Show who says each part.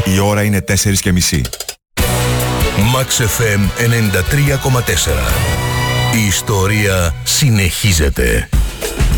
Speaker 1: Η ώρα είναι 4:30.
Speaker 2: Max FM 93,4. Η ιστορία συνεχίζεται.